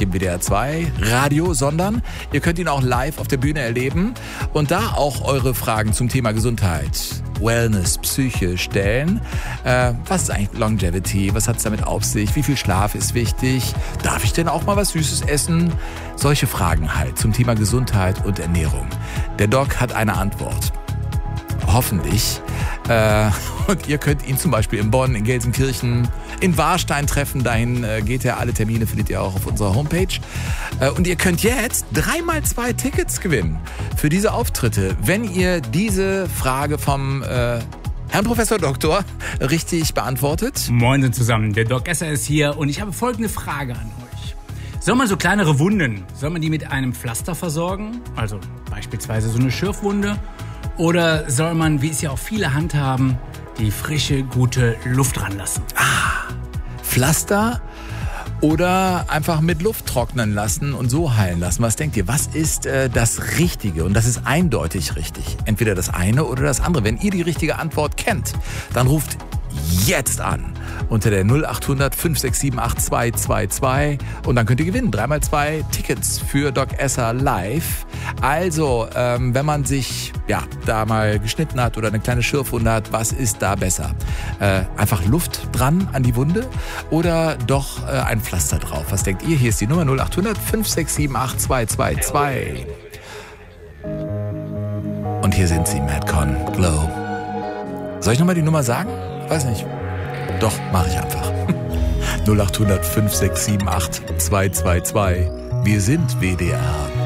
im WDR 2 Radio, sondern ihr könnt ihn auch live auf der Bühne erleben und da auch eure Fragen zum Thema Gesundheit, Wellness, Psyche stellen. Was ist eigentlich Longevity? Was hat es damit auf sich? Wie viel Schlaf ist wichtig? Darf ich denn auch mal was Süßes essen? Solche Fragen halt zum Thema Gesundheit und Ernährung. Der Doc hat eine Antwort. Hoffentlich. Und ihr könnt ihn zum Beispiel in Bonn, in Gelsenkirchen, in Warstein treffen. Dahin geht er. Alle Termine findet ihr auch auf unserer Homepage. Und ihr könnt jetzt 3x2 Tickets gewinnen für diese Auftritte, wenn ihr diese Frage vom Herrn Professor Doktor richtig beantwortet. Moin zusammen, der Doc Esser ist hier und ich habe folgende Frage an euch. Soll man so kleinere Wunden, soll man die mit einem Pflaster versorgen? Also beispielsweise so eine Schürfwunde? Oder soll man, wie es ja auch viele handhaben, die frische, gute Luft ranlassen? Pflaster oder einfach mit Luft trocknen lassen und so heilen lassen. Was denkt ihr? Was ist das Richtige? Und das ist eindeutig richtig. Entweder das eine oder das andere. Wenn ihr die richtige Antwort kennt, dann ruft jetzt an unter der 0800 567 8222 und dann könnt ihr gewinnen. 3x2 Tickets für Doc Esser live. Also, wenn man sich da mal geschnitten hat oder eine kleine Schürfwunde hat, was ist da besser? Einfach Luft dran an die Wunde oder doch ein Pflaster drauf? Was denkt ihr? Hier ist die Nummer 0800 567 8222. Und hier sind sie, Madcon, Glow. Soll ich nochmal die Nummer sagen? Weiß nicht. Doch, mache ich einfach. 0800 567 8222. Wir sind WDR.